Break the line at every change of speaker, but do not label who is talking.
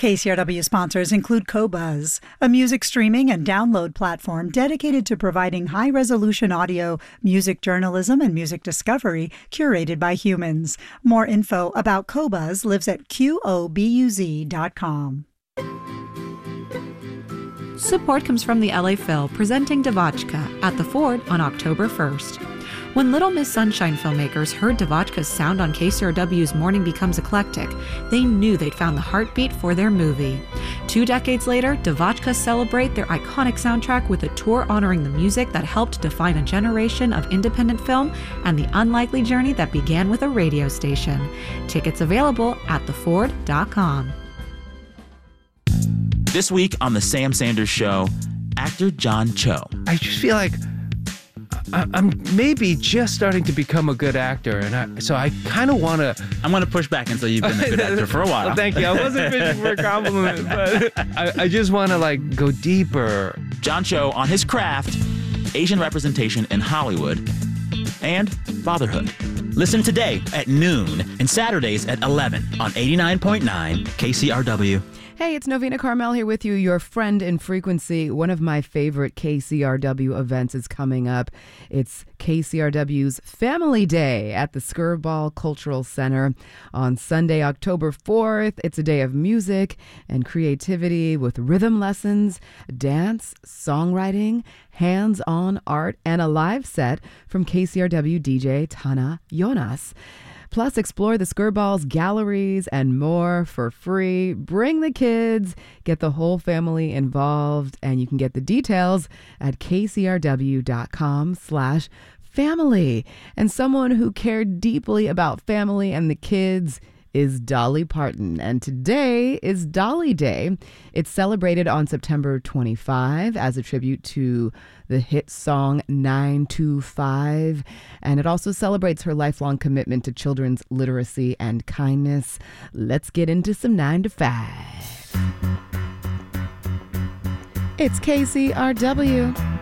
KCRW sponsors include Qobuz, a music streaming and download platform dedicated to providing high-resolution audio, music journalism, and music discovery curated by humans. More info about Qobuz lives at qobuz.com.
Support comes from the LA Phil presenting Devotchka at the Ford on October 1st. When Little Miss Sunshine filmmakers heard Devotchka's sound on KCRW's Morning Becomes Eclectic, they knew they'd found the heartbeat for their movie. 2 decades later, Devotchka celebrate their iconic soundtrack with a tour honoring the music that helped define a generation of independent film and the unlikely journey that began with a radio station. Tickets available at theford.com.
This week on The Sam Sanders Show, actor John Cho.
I just feel like I'm maybe just starting to become a good actor, and so I kind of want to...
I'm going to push back and say you've been a good actor for a while.
Well, thank you. I wasn't fishing for a compliment, but I just want to, go deeper.
John Cho on his craft, Asian representation in Hollywood, and fatherhood. Listen today at noon and Saturdays at 11 on 89.9 KCRW.
Hey, it's Novena Carmel here with you, your friend in frequency. One of my favorite KCRW events is coming up. It's KCRW's Family Day at the Skirball Cultural Center on Sunday, October 4th. It's a day of music and creativity with rhythm lessons, dance, songwriting, hands-on art, and a live set from KCRW DJ Tana Jonas. Plus, explore the Skirball's galleries and more for free. Bring the kids, get the whole family involved, and you can get the details at kcrw.com/family. And someone who cared deeply about family and the kids is Dolly Parton, and today is Dolly Day. It's celebrated on September 25 as a tribute to the hit song 925, and it also celebrates her lifelong commitment to children's literacy and kindness. Let's get into some 9 to 5. It's KCRW.